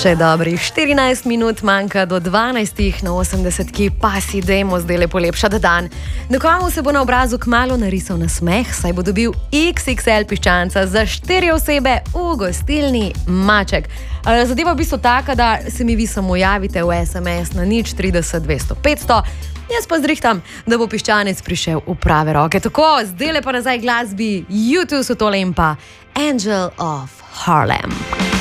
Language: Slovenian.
Še dobrih 14 minut manjka do 12 na 80, pa si dajmo zdaj lepo lepšati dan. Nekomu se bo na obrazu kmalu narisal nasmeh, saj bo dobil XXL piščanca za 4 osebe v gostilni Maček. Zadeva v bistvu taka, da se mi vi samo javite v SMS na 030 200 500. Jaz pa zrihtam, da bo piščanec prišel v prave roke. Tako, zdaj lepo nazaj glasbi YouTube so tole in pa Angel of Harlem.